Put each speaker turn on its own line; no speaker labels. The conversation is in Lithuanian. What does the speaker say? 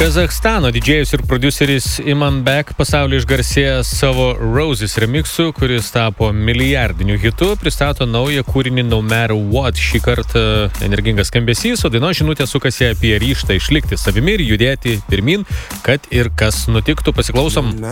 Kazachstano didžėjus ir produceris Iman Beck pasaulį išgarsėjęs savo Roses remixu, kuris tapo milijardiniu hitu, pristato naują kūrinį No Matter What. Šį kartą energingas skambesys, o dainos žinutė sukasi apie ryžtą išlikti savimi ir judėti pirmin, kad ir kas nutiktų. Pasiklausom.